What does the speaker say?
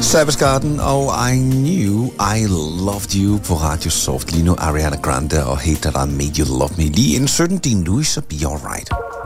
Savage Garden og I Knew I Loved You på Radio Soft. Lige nu Ariana Grande og Hate That I Made You Love Me. Lige inden 17 din Louis og Be Alright.